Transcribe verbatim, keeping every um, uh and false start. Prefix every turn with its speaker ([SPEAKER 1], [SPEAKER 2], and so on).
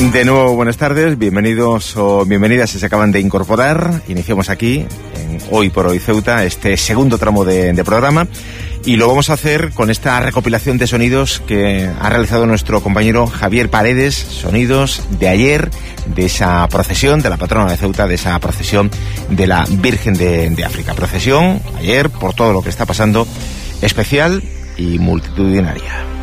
[SPEAKER 1] De nuevo, buenas tardes, bienvenidos o bienvenidas si se acaban de incorporar. Iniciamos aquí, en Hoy por Hoy Ceuta, este segundo tramo de, de programa, y lo vamos a hacer con esta recopilación de sonidos que ha realizado nuestro compañero Javier Paredes, sonidos de ayer, de esa procesión de la patrona de Ceuta, de esa procesión de la Virgen de, de África. Procesión, ayer, por todo lo que está pasando, especial y multitudinaria.